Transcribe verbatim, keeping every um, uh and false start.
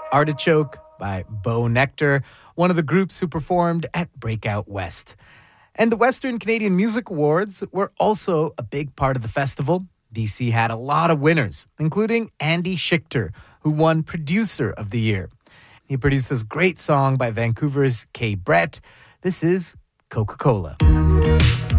Artichoke by Bo Nectar, one of the groups who performed at Breakout West. And the Western Canadian Music Awards were also a big part of the festival. B C had a lot of winners, including Andy Schichter, who won Producer of the Year. He produced this great song by Vancouver's Kay Brett. This is Coca-Cola.